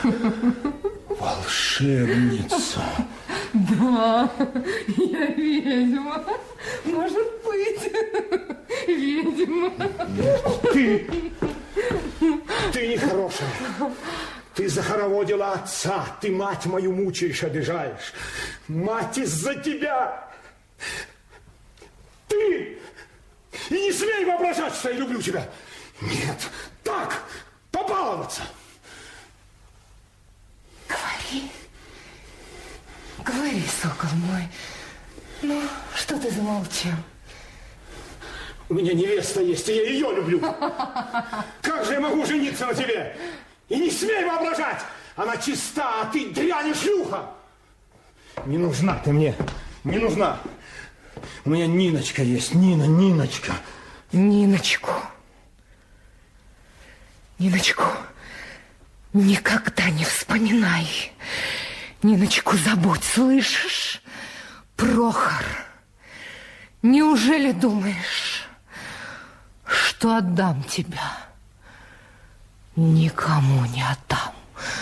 Волшебница. Да, я ведьма. Может быть, ведьма. Ты нехорошая. Ты захороводила отца. Ты мать мою мучаешь, обижаешь. Мать из-за тебя. Ты. И не смей воображать, что я люблю тебя. Нет, так, побаловаться. Говори, сокол мой. Ну, что ты замолчал? У меня невеста есть, и я ее люблю. Как же я могу жениться на тебе? И не смей воображать! Она чиста, а ты дрянь и шлюха! Не нужна ты мне, не нужна. У меня Ниночка есть, Ниночка. Ниночку никогда не вспоминай. Ниночку забудь, слышишь? Прохор, неужели думаешь, что отдам тебя? Никому не отдам.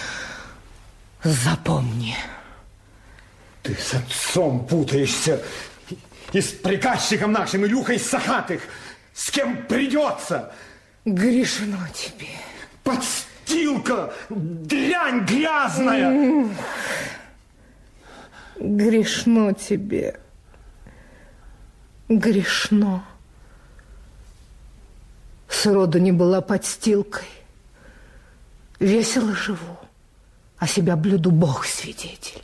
Запомни. Ты с отцом путаешься, и с приказчиком нашим, Илюхой Сахатых. С кем придется. Грешно тебе. Подстилка, дрянь грязная. Грешно тебе. Грешно. Сроду не была подстилкой. Весело живу, а себя блюду Бог свидетель.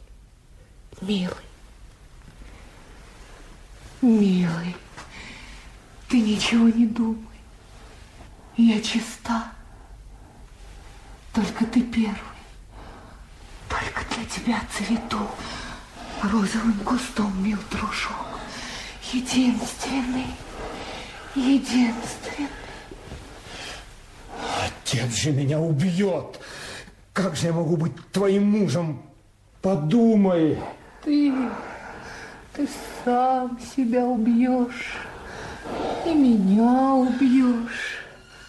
Милый, ты ничего не думай. Я чиста. Только ты первый. Только для тебя цвету. Розовым кустом, мил дружок. Единственный. Отец же меня убьет. Как же я могу быть твоим мужем? Подумай. Ты сам себя убьешь. И меня убьешь.